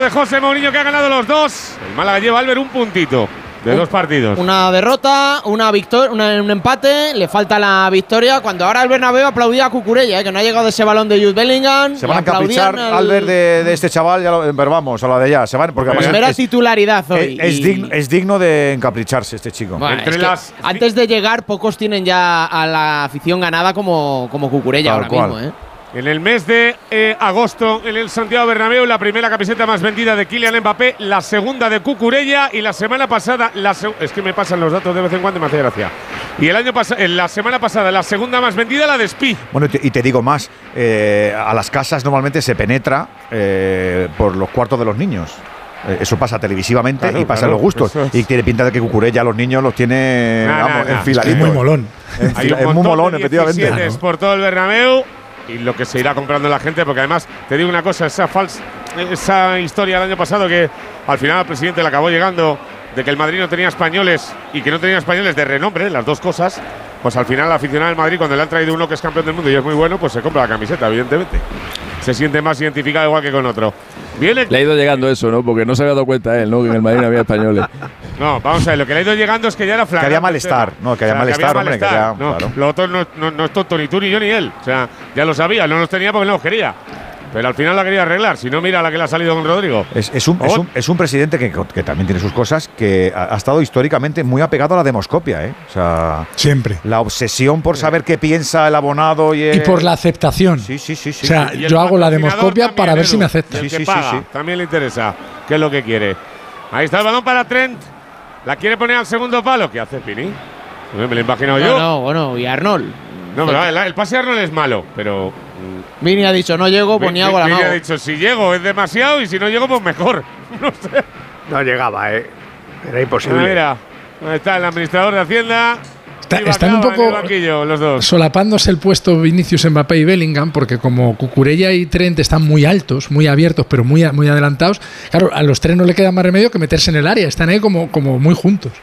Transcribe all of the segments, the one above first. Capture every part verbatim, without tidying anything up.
de José Mourinho, que ha ganado los dos. El Málaga lleva Albert un puntito de un, dos partidos. Una derrota, una victoria, un empate. Le falta la victoria. Cuando ahora el Bernabéu aplaudía a Cucurella, ¿eh? Que no ha llegado ese balón de Jude Bellingham. Se van a encaprichar al Albert de, de este chaval, ya lo, pero vamos, a la de ya. Se van porque primera es, titularidad hoy. Es, es, digno, es digno de encapricharse este chico. Bueno, Entre es las antes de llegar, pocos tienen ya a la afición ganada como, como Cucurella ahora cual. mismo, ¿eh? En el mes de eh, agosto, en el Santiago Bernabéu, la primera camiseta más vendida de Kylian Mbappé, la segunda de Cucurella y la semana pasada, la es que me pasan los datos de vez en cuando y me hace gracia. Y el año pasado, la semana pasada, la segunda más vendida, la de Spi. Bueno, y te, y te digo más, eh, a las casas normalmente se penetra eh, por los cuartos de los niños. Eso pasa televisivamente claro, y pasa claro, en los gustos. Es. Y tiene pinta de que Cucurella a los niños los tiene nah, vamos, nah, enfiladitos. Es muy molón. Enfila, es muy molón, efectivamente. Claro. Por todo el Bernabéu. Y lo que se irá comprando la gente, porque además, te digo una cosa, esa falsa, esa historia del año pasado que al final el presidente le acabó llegando de que el Madrid no tenía españoles y que no tenía españoles de renombre, las dos cosas, pues al final el aficionado del Madrid, cuando le han traído uno que es campeón del mundo y es muy bueno, pues se compra la camiseta, evidentemente. Se siente más identificado igual que con otro. Viene… Le ha ido llegando eso, ¿no? Porque no se había dado cuenta él, ¿no? Que en el Madrid no había españoles. No, vamos a ver, lo que le ha ido llegando es que ya era flagrante. Que había malestar, no, que haya o sea, malestar, hombre. Que había, no, claro. Lo otro no, no, no es tonto ni tú, ni yo, ni él. O sea, ya lo sabía, no los tenía porque no los quería. Pero al final la quería arreglar. Si no, mira la que le ha salido con Rodrigo. Es, es, un, es, un, es un presidente que, que también tiene sus cosas, que ha, ha estado históricamente muy apegado a la demoscopia, ¿eh? O sea, siempre. La obsesión por saber qué piensa el abonado y, el, y por la aceptación. Sí, sí, sí. sí o sea, sí. yo hago la demoscopia también, para ver Edu, si me acepta. El sí, que sí, paga, sí, sí. También le interesa qué es lo que quiere. Ahí está el balón para Trent. La quiere poner al segundo palo. ¿Qué hace Pini? Me lo he imaginado no, yo. No, bueno, y Arnold. No, pero el, el pase de Arnold es malo, pero… Vini ha dicho, no llego, pues ni hago la mano. Vini ha dicho, si llego es demasiado y si no llego, pues mejor. No sé. No llegaba, ¿eh? Era imposible. Ah, mira, ahí está el administrador de Hacienda. Está, están un poco banquillo, los dos. solapándose el puesto Vinicius, Mbappé y Bellingham, porque como Cucurella y Trent están muy altos, muy abiertos, pero muy, muy adelantados, claro, a los tres no le queda más remedio que meterse en el área. Están ahí como, como muy juntos.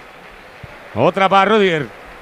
Otra para Rudiger.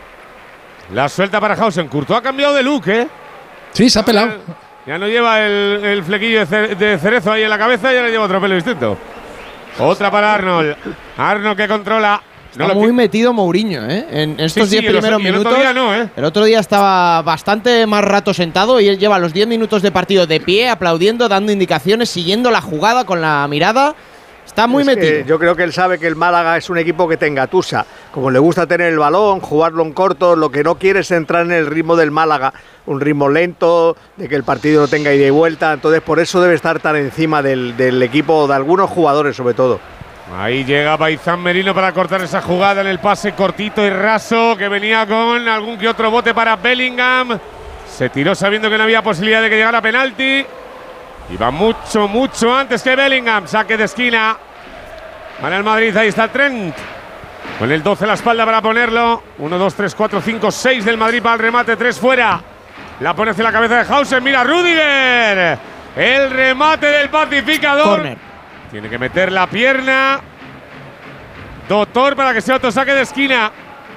La suelta para Hausen. Courtois ha cambiado de look, ¿eh? Sí, se ha pelado. Ya no lleva el, el flequillo de cerezo ahí en la cabeza, ya le lleva otro pelo distinto. Otra para Arnold. Arnold que controla. Está no muy metido Mourinho, ¿eh? En estos diez sí, sí, primeros el, el minutos. Otro día no, ¿eh? El otro día estaba bastante más rato sentado y él lleva los diez minutos de partido de pie, aplaudiendo, dando indicaciones, siguiendo la jugada con la mirada. Está muy es metido. Yo creo que él sabe que el Málaga es un equipo que te engatusa. Como le gusta tener el balón, jugarlo en corto, lo que no quiere es entrar en el ritmo del Málaga, un ritmo lento, de que el partido no tenga ida y vuelta. Entonces, por eso debe estar tan encima del, del equipo, de algunos jugadores sobre todo. Ahí llega Baizán Merino para cortar esa jugada en el pase cortito y raso que venía con algún que otro bote para Bellingham. Se tiró sabiendo que no había posibilidad de que llegara penalti. Iba mucho, mucho antes que Bellingham. Saque de esquina para el Madrid. Ahí está Trent. Con el doce en la espalda para ponerlo. uno, dos, tres, cuatro, cinco, seis del Madrid para el remate. tres fuera. La pone hacia la cabeza de Hausen. Mira Rudiger. El remate del pacificador. Corner. Tiene que meter la pierna. Doctor para que sea otro saque de esquina.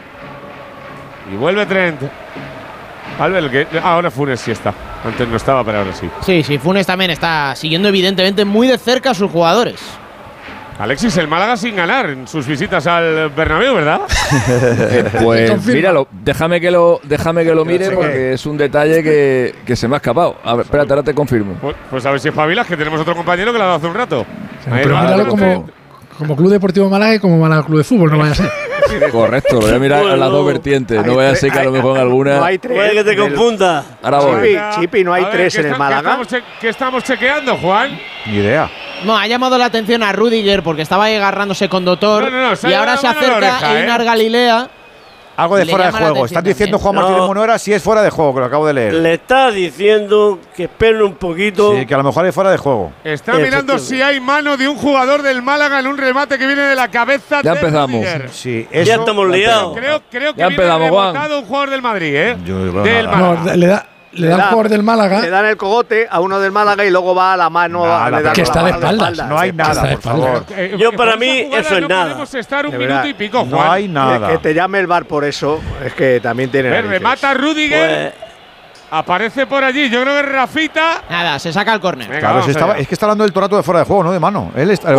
Y vuelve Trent. Albert, que ahora Funes sí está. Antes no estaba, pero ahora sí. Sí, sí, Funes también está siguiendo evidentemente muy de cerca a sus jugadores. Alexis, el Málaga sin ganar en sus visitas al Bernabéu, ¿verdad? eh, pues míralo, déjame que lo, déjame que lo mire porque es un detalle que, que se me ha escapado. A ver, espérate, ahora te confirmo. Pues, pues a ver si espabilas, que tenemos otro compañero que lo ha dado hace un rato. Sí, pero míralo como, como Club Deportivo Málaga y como Málaga Club de Fútbol, no vaya a ser. Correcto, lo voy a mirar a las dos vertientes. No vaya a ser que a lo mejor en alguna… No hay tres. Puede que te confunda. Ahora voy. Chipi, Chipi, no hay ver, tres en está, el Málaga. ¿qué estamos, ¿Qué estamos chequeando, Juan? Ni idea. No, ha llamado la atención a Rudiger porque estaba ahí agarrándose con Doctor. No, no, no, se y ahora se acerca oreja, Einar ¿eh? Galilea. Algo de fuera de juego. Están diciendo Juan no. Martínez Munuera si es fuera de juego, que lo acabo de leer. Le está diciendo que esperen un poquito. Sí, que a lo mejor es fuera de juego. Está mirando si hay mano de un jugador del Málaga en un remate que viene de la cabeza. Ya de empezamos. Rudiger. Sí, eso, ya estamos liados. Creo, creo que Ya viene empezamos, rebotado un jugador del Madrid, ¿eh? Yo, yo del nada. Málaga. No, le da, le da un jugador del Málaga. Le dan el cogote a uno del Málaga y luego va a la mano. Nada, le dan que la está de mano espaldas. No hay nada, Está de por favor. Eh, Yo eh, para por mí esa jugada eso es no nada. podemos estar un De minuto verdad, y pico, Juan. No hay nada. Que, que te llame el V A R por eso, es que también tiene. Ver, narices. remata Rudiger. Pues, Aparece por allí, yo creo que Rafita. Nada, se saca el córner. Claro, se estaba, es que está hablando del Torato de fuera de juego, no de mano. Él está,